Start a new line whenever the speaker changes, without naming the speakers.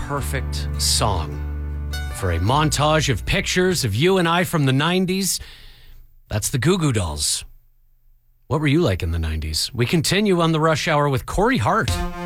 perfect song for a montage of pictures of you and I from the 90s. That's the Goo Goo Dolls. What were you like in the 90s? We continue on the Rush Hour with Corey Hart.